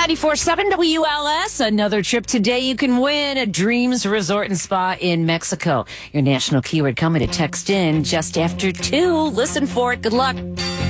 94.7 WLS. Another trip today. You can win a Dreams Resort and Spa in Mexico. Your national keyword coming to text in just after 2. Listen for it. Good luck.